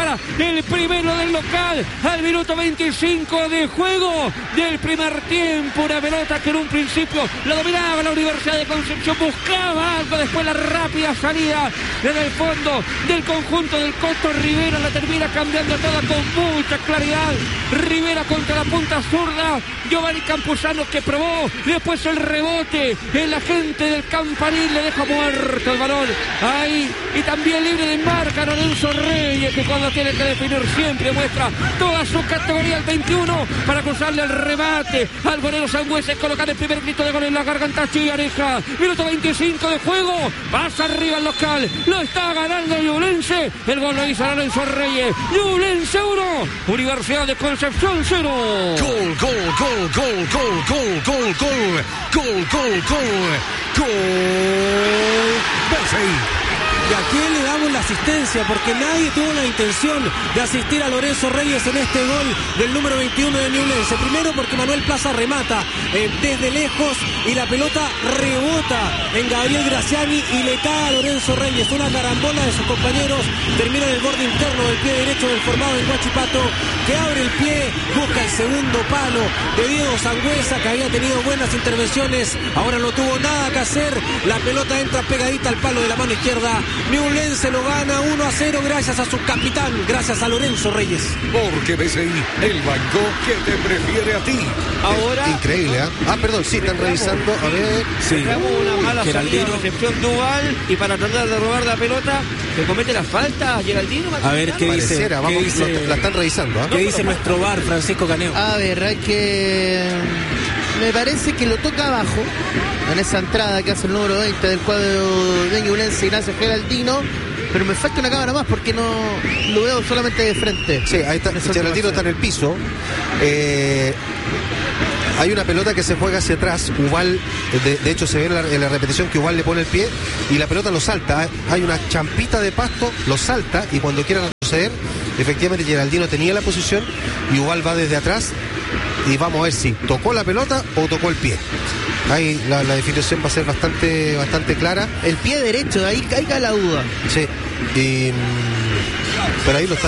marca el primero del local al minuto 25 de juego del primer tiempo. Una pelota que en un principio la dominaba la Universidad de Concepción, buscaba algo, después la rápida salida desde el fondo del conjunto del Coto Rivera la termina cambiando toda con mucha claridad. Rivera contra la punta zurda, Giovanni Campuzano que probó, después el rebote, el agente del Campanil le deja muerto el balón ahí, y también libre de marca Lorenzo Reyes, que cuando tiene que definir siempre muestra toda su categoría al 21 para cruzarle el remate al golero Sangüesa y colocar el primer grito de gol en la garganta Chigareja. Minuto 25 de juego, pasa arriba el local, lo está ganando Ñublense, el gol lo hizo Lorenzo Reyes. Ñublense 1, Universidad de Concepción 0. Gol, gol, gol, gol, gol, gol, gol, gol, gol, gol, gol, gol. ¿Y a quién le damos la asistencia? Porque nadie tuvo la intención de asistir a Lorenzo Reyes en este gol del número 21 de Ñublense. Primero porque Manuel Plaza remata desde lejos y la pelota rebota en Gabriel Graciani y le cae a Lorenzo Reyes. Una carambola de sus compañeros termina en el borde interno del pie derecho del formado en Huachipato, que abre el pie, busca el segundo palo de Diego Sangüesa, que había tenido buenas intervenciones, ahora no tuvo nada que hacer. La pelota entra pegadita al palo de la mano izquierda. Ñublense lo gana 1-0 gracias a su capitán, gracias a Lorenzo Reyes. Porque BCI, el banco que te prefiere a ti. Ahora increíble, ¿eh? Parperdón, sí, están revisando, a ver. Sí. una mala salida Geraldino. de recepción Duval, y para tratar de robar la pelota que comete la falta Geraldino. A ver qué dice, Pareciera, vamos, la están revisando, ¿eh? ¿Qué dice nuestro VAR, Francisco Caneo? A ver, hay que... Me parece que lo toca abajo, en esa entrada que hace el número 20 del cuadro de Ñublense, Ignacio Geraldino, pero me falta una cámara más porque no lo veo solamente de frente. Sí, ahí está, Geraldino está en el piso. Hay una pelota que se juega hacia atrás. Ubal, de hecho se ve en la repetición que Ubal le pone el pie y la pelota lo salta. Hay una champita de pasto, lo salta, y cuando quiera retroceder, efectivamente Geraldino tenía la posición y Ubal va desde atrás, y vamos a ver si tocó la pelota o tocó el pie. Ahí la definición va a ser bastante clara. El pie derecho, ahí cae la duda. Sí, pero ahí lo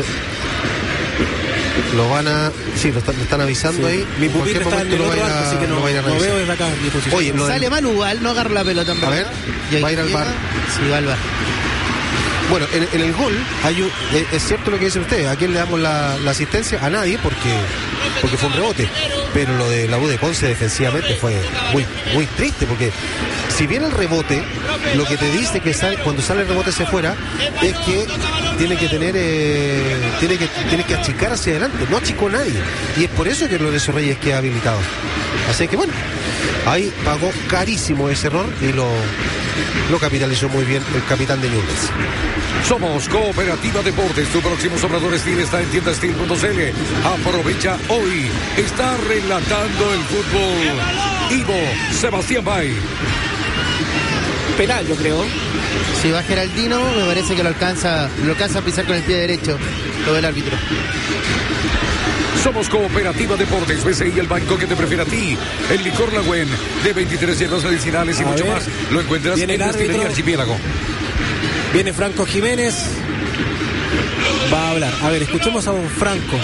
están avisando, sí. Ahí. Mi pupita está en el otro arco, así que no veo desde acá mi posición. Oye, sale mal Ubal, no agarra la pelota. A ver, va a ir al VAR. Sí, va al VAR. Bueno, en el gol es cierto lo que dicen ustedes. ¿A quién le damos la asistencia? A nadie, porque fue un rebote. Pero lo de la U de Conce defensivamente fue muy triste, porque si bien el rebote, lo que te dice que cuando sale el rebote hacia afuera es que tiene que tener tiene que achicar hacia adelante. No achicó nadie, y es por eso que Lorenzo Reyes queda habilitado. Así que bueno, ahí pagó carísimo ese error y lo capitalizó muy bien el capitán de Ñublense. Somos Cooperativa Deportes, tu próximo Obrador Steel está en tiendastil.cl. Aprovecha hoy, está relatando el fútbol Ivo Sebastián Bay. Penal, yo creo. Si va Geraldino, me parece que lo alcanza a pisar con el pie derecho, lo del árbitro. Somos Cooperativa Deportes, BCI, el banco que te prefiere a ti. El licor Lagüen de 23 hierbas medicinales y mucho más lo encuentras en Destilería Archipiélago. Viene Franco Jiménez, va a hablar. A ver, escuchemos a don Franco.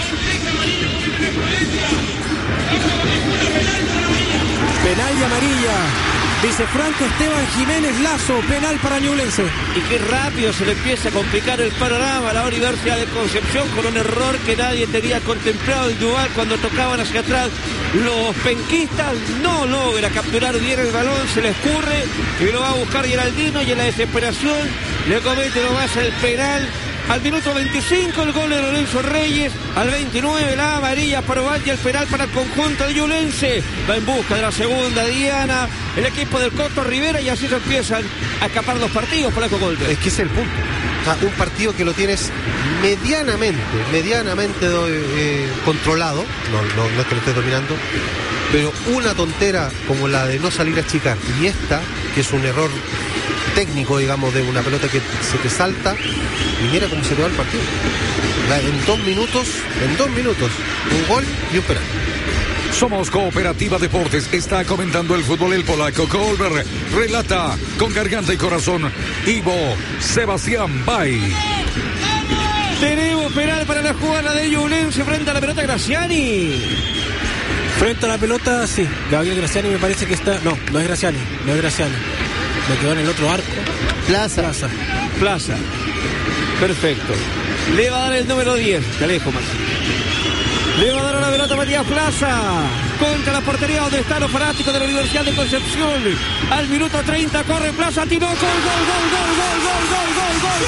Penal y amarilla. Dice Franco Esteban Jiménez Lazo, penal para Ñublense. Y qué rápido se le empieza a complicar el panorama a la Universidad de Concepción con un error que nadie tenía contemplado en Duval cuando tocaban hacia atrás. Los penquistas no logra capturar bien el balón, se le escurre y lo va a buscar Geraldino, y en la desesperación le comete nomás el penal. Al minuto 25 el gol de Lorenzo Reyes, al 29 la amarilla para Ubal y el penal para el conjunto de Ñublense. Va en busca de la segunda diana el equipo del Coto Rivera, y así se empiezan a escapar los partidos para el Golpe. Es que es el punto. O sea, un partido que lo tienes medianamente controlado, no es que lo estés dominando, pero una tontera como la de no salir a achicar, y esta, que es un error técnico, digamos, de una pelota que se te salta, y mira cómo se te va el partido. En dos minutos, un gol y un penal. Somos Cooperativa Deportes, está comentando el fútbol el polaco Kolber, relata con garganta y corazón Ivo Sebastián Bay. Tenemos penal para la jugada de Ñublense frente a la pelota Graciani. Frente a la pelota, sí. Gabriel Graciani me parece que está... No, no es Graciani. Me quedó en el otro arco. Plaza. Perfecto. Le va a dar el número 10. Te alejo más. Le va a dar a la pelota Matías Plaza. Contra la portería donde están los fanáticos de la Universidad de Concepción. Al minuto 30 corre Plaza, tiró, gol.